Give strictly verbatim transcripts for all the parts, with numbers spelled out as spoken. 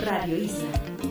Radio Isla.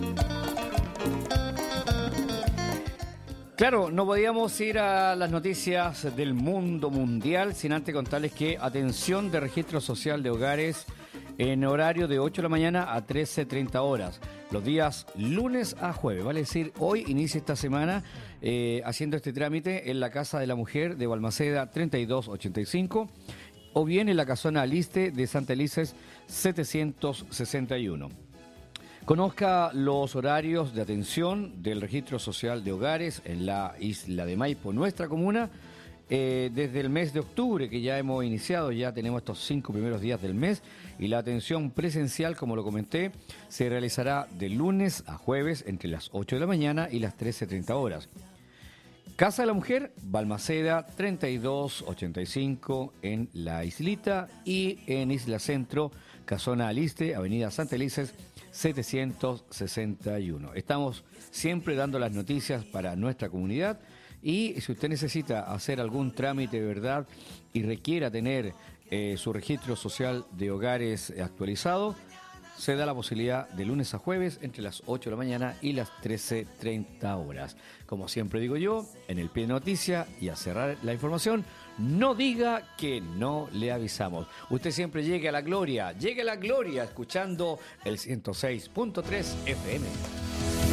Claro, no podíamos ir a las noticias del mundo mundial sin antes contarles que atención de registro social de hogares en horario de ocho de la mañana a trece treinta horas, los días lunes a jueves, vale decir, hoy inicia esta semana eh, haciendo este trámite en la Casa de la Mujer de Balmaceda treinta y dos ochenta y cinco o bien en la Casona Aliste de Santa Elises setecientos sesenta y uno. Conozca los horarios de atención del registro social de hogares en la isla de Maipo, nuestra comuna, eh, desde el mes de octubre, que ya hemos iniciado, ya tenemos estos cinco primeros días del mes, y la atención presencial, como lo comenté, se realizará de lunes a jueves entre las ocho de la mañana y las trece treinta horas. Casa de la Mujer, Balmaceda treinta y dos ochenta y cinco en La Islita, y en Isla Centro, Casona Aliste, Avenida Santa Elises setecientos sesenta y uno. Estamos siempre dando las noticias para nuestra comunidad, y si usted necesita hacer algún trámite de verdad y requiera tener eh, su registro social de hogares actualizado, se da la posibilidad de lunes a jueves entre las ocho de la mañana y las trece treinta horas. Como siempre digo yo, en el pie de noticia, y a cerrar la información, no diga que no le avisamos. Usted siempre llegue a la gloria, llegue a la gloria escuchando el ciento seis punto tres F M.